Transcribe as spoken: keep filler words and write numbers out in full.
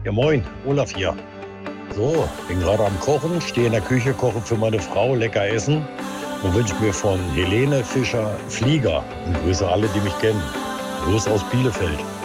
Ja, moin, Olaf hier. So, bin gerade am Kochen, stehe in der Küche, koche für meine Frau lecker Essen und wünsche mir von Helene Fischer Flieger und grüße alle, die mich kennen. Gruß aus Bielefeld.